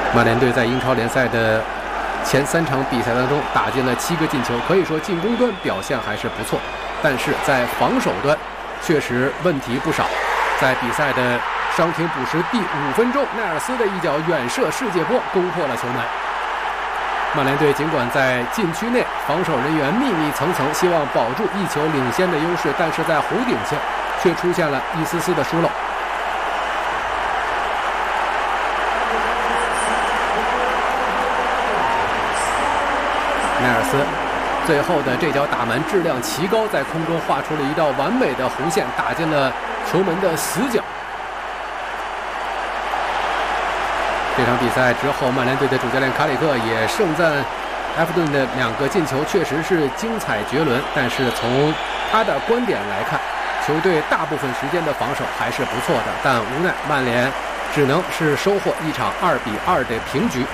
曼联队在英超联赛的前3场比赛当中打进了7个进球，可以说进攻端表现还是不错，但是在防守端确实问题不少。在比赛的伤停补时第5分钟，奈尔斯的一脚远射世界波攻破了球门。曼联队尽管在禁区内防守人员密密层层，希望保住1球领先的优势，但是在弧顶下却出现了一丝丝的疏漏。奈尔斯最后的这脚打门质量奇高，在空中画出了一道完美的弧线，打进了球门的死角。这场比赛之后，曼联队的主教练卡里克也盛赞埃弗顿的2个进球确实是精彩绝伦，但是从他的观点来看，球队大部分时间的防守还是不错的，但无奈曼联只能是收获一场2-2的平局。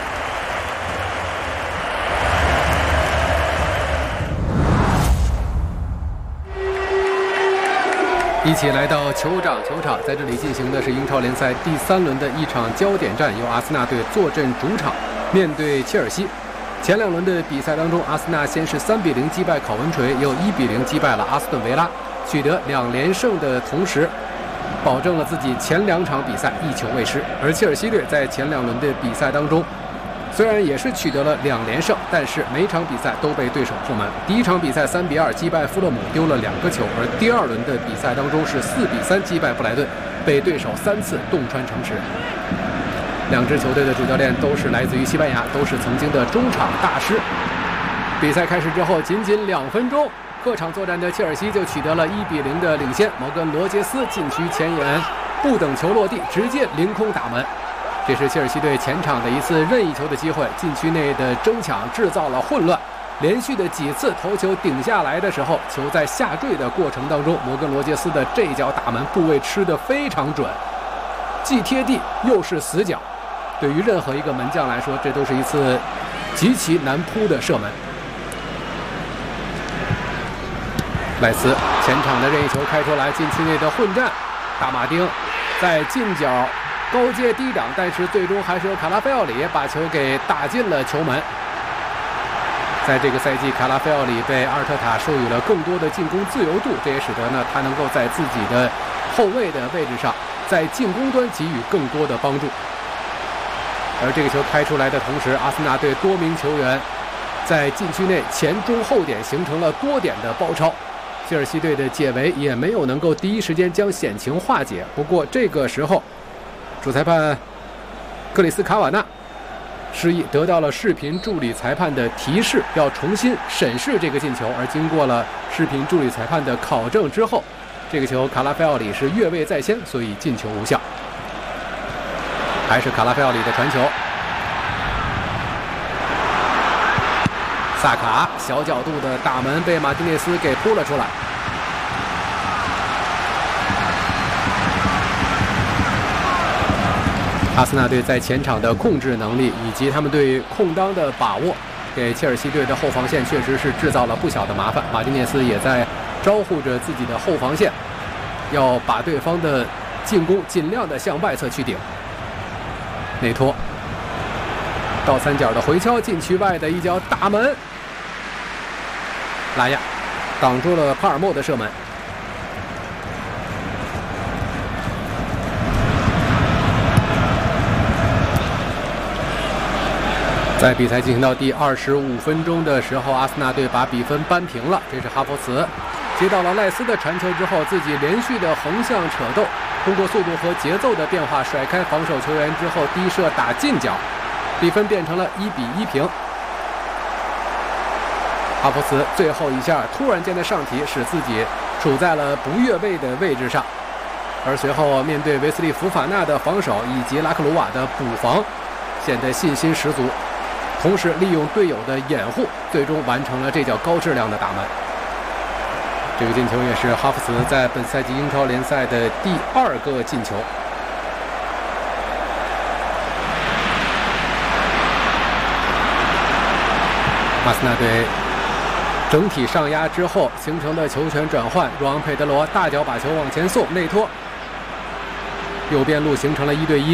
一起来到酋长球场，在这里进行的是英超联赛第3轮的一场焦点战，由阿森纳队坐镇主场面对切尔西。前2轮的比赛当中，阿森纳先是3-0击败考文垂，又1-0击败了阿斯顿维拉，取得2连胜的同时，保证了自己前2场比赛1球未失。而切尔西队在前2轮的比赛当中，虽然也是取得了2连胜，但是每场比赛都被对手破门。第1场比赛3-2击败富勒姆，丢了2个球，而第2轮的比赛当中是4-3击败布莱顿，被对手3次洞穿城池。2支球队的主教练都是来自于西班牙，都是曾经的中场大师。比赛开始之后，仅仅2分钟，客场作战的切尔西就取得了1-0的领先。摩根罗杰斯禁区前沿不等球落地，直接凌空打门。这是切尔西队前场的一次任意球的机会，禁区内的争抢制造了混乱，连续的几次头球顶下来的时候，球在下坠的过程当中，摩根罗杰斯的这脚打门部位吃得非常准，既贴地又是死角，对于任何一个门将来说，这都是一次极其难扑的射门。赖斯前场的任意球开出来，禁区内的混战，大马丁在近角高接低挡，但是最终还是由卡拉菲奥里把球给打进了球门。在这个赛季，卡拉菲奥里被阿尔特塔授予了更多的进攻自由度，这也使得呢他能够在自己的后卫的位置上，在进攻端给予更多的帮助。而这个球开出来的同时，阿森纳队多名球员在禁区内前中后点形成了多点的包抄，切尔西队的解围也没有能够第一时间将险情化解。不过这个时候，主裁判克里斯卡瓦纳示意得到了视频助理裁判的提示，要重新审视这个进球。而经过了视频助理裁判的考证之后，这个球卡拉菲奥里是越位在先，所以进球无效。还是卡拉菲奥里的传球，萨卡小角度的打门被马丁内斯给扑了出来。阿森纳队在前场的控制能力以及他们对空当的把握，给切尔西队的后防线确实是制造了不小的麻烦。马丁内斯也在招呼着自己的后防线，要把对方的进攻尽量的向外侧去顶。内托倒三角的回敲，禁区外的一脚打门，拉亚挡住了帕尔默的射门。在比赛进行到第25分钟的时候，阿森纳队把比分扳平了。这是哈弗茨接到了赖斯的传球之后，自己连续的横向扯斗，通过速度和节奏的变化甩开防守球员之后低射打近角，比分变成了1-1平。哈弗茨最后一下突然间的上提，使自己处在了不越位的位置上，而随后面对维斯利·福法纳的防守以及拉克鲁瓦的补防，显得信心十足。同时利用队友的掩护，最终完成了这脚高质量的打门。这个进球也是哈弗茨在本赛季英超联赛的第2个进球。阿森纳队整体上压之后形成的球权转换，若昂佩德罗大脚把球往前送，内托右边路形成了1对1。